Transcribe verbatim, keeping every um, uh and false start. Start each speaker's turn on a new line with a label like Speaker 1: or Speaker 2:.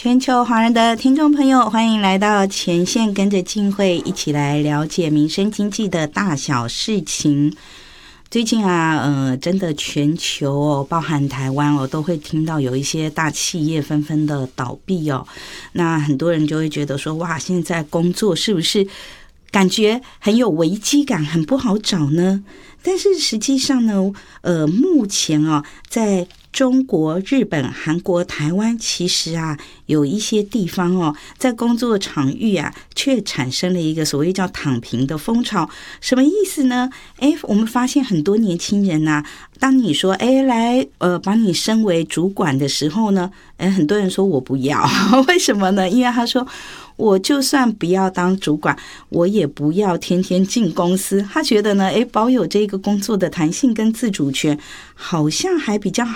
Speaker 1: 全球华人的听众朋友，欢迎来到前线，跟着静慧一起来了解民生经济的大小事情。最近啊，呃，真的全球哦，包含台湾哦，都会听到有一些大企业纷纷的倒闭哦。那很多人就会觉得说，哇，现在工作是不是感觉很有危机感，很不好找呢？但是实际上呢，呃，目前啊，在中国、日本、韩国、台湾，其实啊，有一些地方哦，在工作场域啊，却产生了一个所谓叫躺平的风潮。什么意思呢？哎，我们发现很多年轻人啊，当你说哎来呃把你升为主管的时候呢，哎，很多人说我不要，为什么呢？因为他说，我就算不要当主管，我也不要天天进公司。他觉得呢，哎，保有这个工作的弹性跟自主权，好像还比较